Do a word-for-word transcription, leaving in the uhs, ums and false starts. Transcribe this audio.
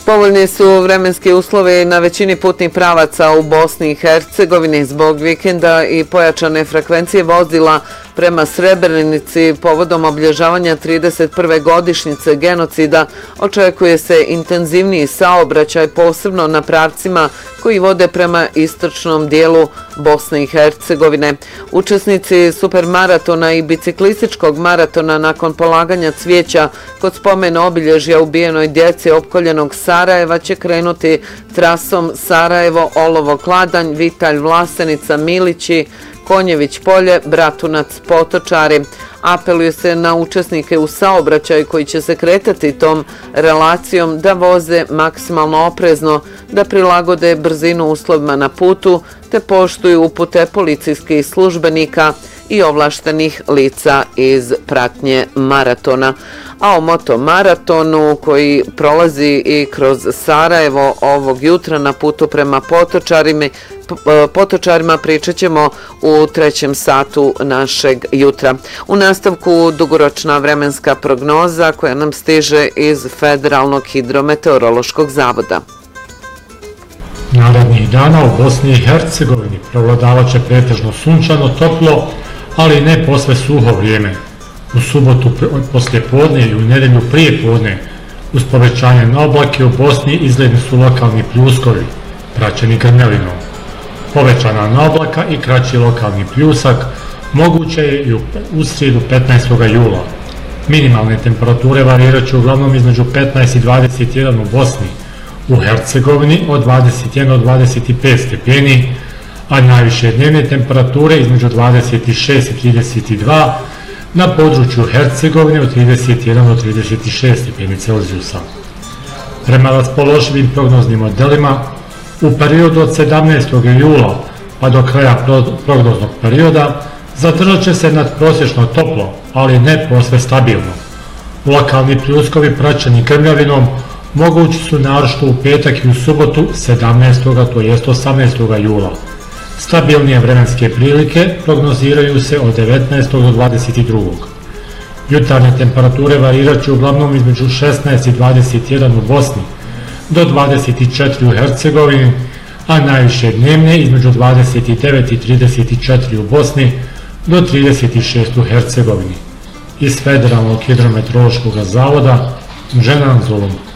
Povoljni su vremenski uslovi na većini putnih pravaca u Bosni i Hercegovini zbog vikenda i pojačane frekvencije vozila prema Srebrenici povodom obilježavanja trideset prve godišnjice genocida. Očekuje se intenzivniji saobraćaj, posebno na pravcima koji vode prema istočnom dijelu Bosne i Hercegovine. Učesnici supermaratona i biciklističkog maratona nakon polaganja cvijeća kod spomena obilježja ubijenoj djeci opkoljenog Sarajeva će krenuti trasom Sarajevo, Olovo, Kladanj, Vitalj, Vlasenica, Milići, Konjević polje, Bratunac, Potočari. Apeluje se na učesnike u saobraćaju koji će se kretati tom relacijom da voze maksimalno oprezno, da prilagode brzinu uslovima na putu te poštuju upute policijskih službenika i ovlaštenih lica iz pratnje maratona. A o motomaratonu koji prolazi i kroz Sarajevo ovog jutra na putu prema Potočarima, Potočarima pričat ćemo u trećem satu našeg jutra. U nastavku dugoročna vremenska prognoza koja nam stiže iz Federalnog hidrometeorološkog zavoda. Narednih dana u Bosni i Hercegovini prevladavat će pretežno sunčano, toplo, ali ne posve suho vrijeme. U subotu poslije podne i u nedelju prije podne uz povećanje na oblake u Bosni izgledni su lokalni pljuskovi, praćeni grmelinom. Povećana na oblaka i kraći lokalni pljusak moguće je i u srijedu petnaestog jula. Minimalne temperature varirat će uglavnom između petnaest i dvadeset jedan u Bosni, u Hercegovini od dvadeset jedan do dvadeset pet stepeni, a najviše dnevne temperature između dvadeset šest i trideset dva, na području Hercegovine od trideset jedan do trideset šest stepeni Celzijusa. Prema raspoloživim prognoznim modelima, u periodu od sedamnaestog jula pa do kraja prognoznog perioda zadržat će se nadprosječno toplo, ali ne posve stabilno. Lokalni pljuskovi praćeni grmljavinom mogući su naročito u petak i u subotu sedamnaestog to jest osamnaestog jula. Stabilnije vremenske prilike prognoziraju se od devetnaestog do dvadeset drugog Jutarnje temperature varirat će uglavnom između šesnaest i dvadeset jedan u Bosni, do dvadeset četiri u Hercegovini, a najviše dnevne između dvadeset devet i trideset četiri u Bosni, do trideset šest u Hercegovini. Iz Federalnog hidrometeorološkog zavoda, Dženan Zulum.